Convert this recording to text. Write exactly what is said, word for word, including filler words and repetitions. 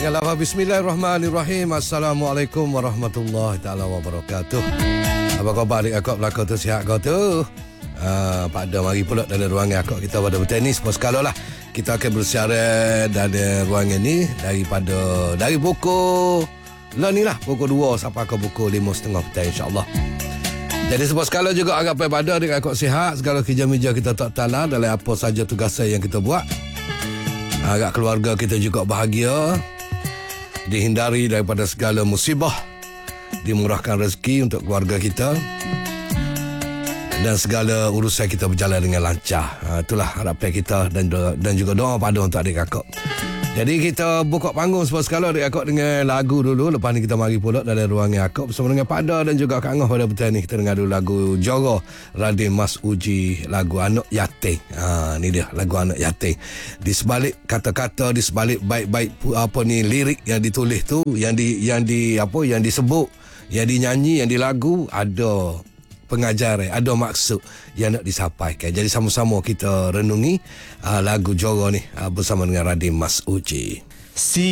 Dengan lafaz Bismillahirrahmanirrahim. Assalamualaikum warahmatullahi taala wabarakatuh. Apa khabar adik akak belakang tu, sihat kau tu? Uh, pada mari pula dalam ruangan akak kita pada bertenis. Pos kalau lah kita akan bersiaran dalam ruangan ni daripada dari pukul lah ni lah pukul dua sampai ke pukul lima setengah petang, insyaAllah. Jadi sebab sekala juga agak pada adik akak sihat, segala kerja-meja kita tak talar dalam apa saja tugas yang kita buat. Agak keluarga kita juga bahagia, dihindari daripada segala musibah, dimurahkan rezeki untuk keluarga kita, dan segala urusan kita berjalan dengan lancar. Ha, itulah harapan kita dan dan juga doa pada untuk adik kakak. Jadi kita buka panggung sebab sekala adik kakak dengan lagu dulu. Lepas ni kita mari pula dalam ruangan kakak bersama dengan Pada dan juga Kak Angah pada petang ni. Kita dengar dulu lagu Joro Raden Mas Uji, lagu Anak Yatim. Ha, ni dia lagu Anak Yatim. Di sebalik kata-kata, di sebalik baik-baik apa ni lirik yang ditulis tu, yang di yang di apa yang disebut, yang dinyanyi, yang dilagu, ada pengajaran, ada maksud yang nak disampaikan. Jadi sama-sama kita renungi uh, lagu Joro ni uh, bersama dengan Raden Mas Uji. Si